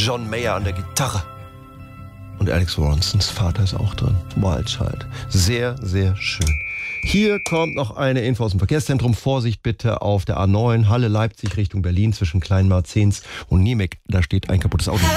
John Mayer an der Gitarre. Und Alex Warrensons Vater ist auch drin. Wild Child. Sehr, sehr schön. Hier kommt noch eine Info aus dem Verkehrszentrum. Vorsicht bitte auf der A9 Halle-Leipzig Richtung Berlin zwischen Kleinmarzens und Niemek. Da steht ein kaputtes Auto.